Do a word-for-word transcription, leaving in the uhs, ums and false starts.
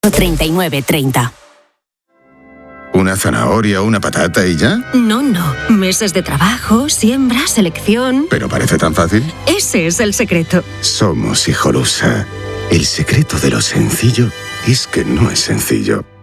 treinta y nueve treinta. ¿Una zanahoria o una patata y ya? No, no. Meses de trabajo, siembra, selección... ¿Pero parece tan fácil? Ese es el secreto. Somos Hijolusa. El secreto de lo sencillo es que no es sencillo.